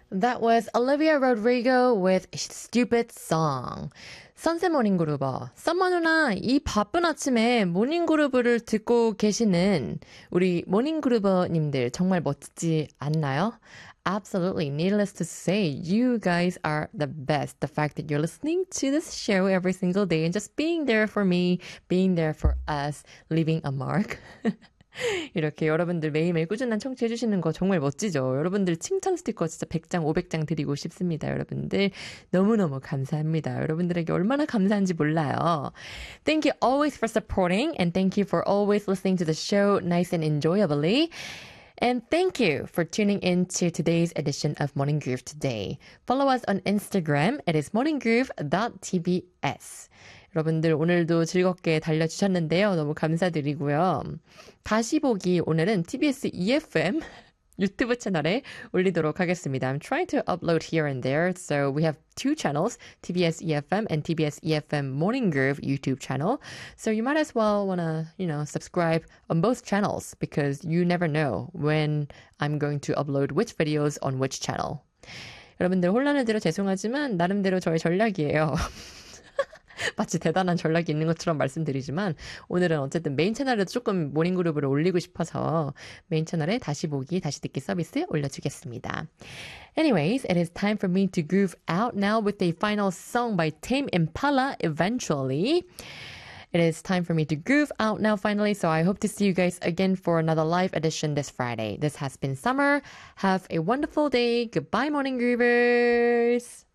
That was Olivia Rodrigo with Stupid Song. 선세 모닝그룹어, 썸머 누나, 이 바쁜 아침에 모닝그룹을 듣고 계시는 우리 모닝그룹어님들 정말 멋지지 않나요? Absolutely. Needless to say, you guys are the best. The fact that you're listening to this show every single day and just being there for me, being there for us, leaving a mark. 이렇게 여러분들 매일매일 꾸준한 청취해 주시는 거 정말 멋지죠. 여러분들 칭찬 스티커 진짜 100장, 500장 드리고 싶습니다. 여러분들 너무너무 감사합니다. 여러분들에게 얼마나 감사한지 몰라요. Thank you always for supporting and thank you for always listening to the show nice and enjoyably. And thank you for tuning in to today's edition of Morning Groove today. Follow us on Instagram. It is morninggroove.tbs. 여러분들 오늘도 즐겁게 달려주셨는데요. 너무 감사드리고요. 다시 보기 오늘은 TBS EFM 유튜브 채널에 올리도록 하겠습니다. I'm trying to upload here and there. So we have two channels, TBS EFM and TBS EFM Morning Groove YouTube channel. So you might as well want to, subscribe on both channels because you never know when I'm going to upload which videos on which channel. 여러분들 혼란을 드려 죄송하지만 나름대로 저의 전략이에요. 마치 대단한 전략이 있는 것처럼 말씀드리지만 오늘은 어쨌든 메인 채널에도 조금 모닝그룹을 올리고 싶어서 메인 채널에 다시 보기, 다시 듣기 서비스 올려주겠습니다. Anyways, it is time for me to groove out now with a final song by Tame Impala, Eventually. It is time for me to groove out now finally, so I hope to see you guys again for another live edition this Friday. This has been Summer. Have a wonderful day. Goodbye, Morning Groovers!